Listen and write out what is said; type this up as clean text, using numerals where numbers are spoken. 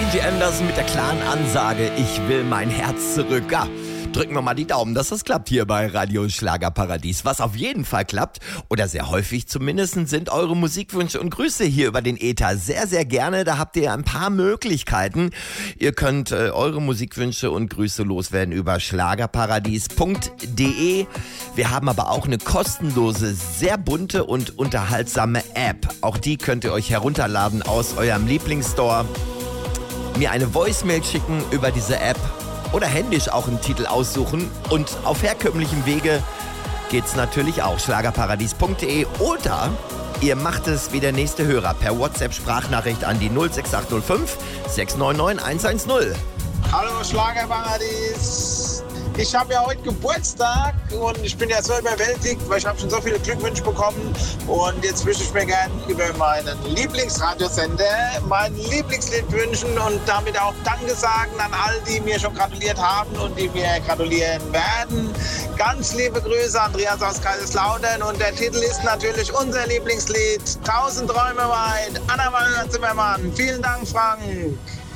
Angie Anderson mit der klaren Ansage, ich will mein Herz zurück. Ja, drücken wir mal die Daumen, dass das klappt hier bei Radio Schlagerparadies. Was auf jeden Fall klappt, oder sehr häufig zumindest, sind eure Musikwünsche und Grüße hier über den Äther. Sehr, sehr gerne, da habt ihr ein paar Möglichkeiten. Ihr könnt eure Musikwünsche und Grüße loswerden über schlagerparadies.de. Wir haben aber auch eine kostenlose, sehr bunte und unterhaltsame App. Auch die könnt ihr euch herunterladen aus eurem Lieblingsstore. Mir eine Voicemail schicken über diese App oder händisch auch einen Titel aussuchen. Und auf herkömmlichem Wege geht's natürlich auch. Schlagerparadies.de oder ihr macht es wie der nächste Hörer per WhatsApp-Sprachnachricht an die 06805 699 110. Hallo Schlagerparadies. Ich habe ja heute Geburtstag und ich bin ja so überwältigt, weil ich habe schon so viele Glückwünsche bekommen. Und jetzt möchte ich mir gerne über meinen Lieblingsradiosender mein Lieblingslied wünschen und damit auch Danke sagen an all die mir schon gratuliert haben und die mir gratulieren werden. Ganz liebe Grüße, Andreas aus Kaiserslautern. Und der Titel ist natürlich unser Lieblingslied, 1000 Träume weit, Anna-Maria Zimmermann. Vielen Dank, Frank.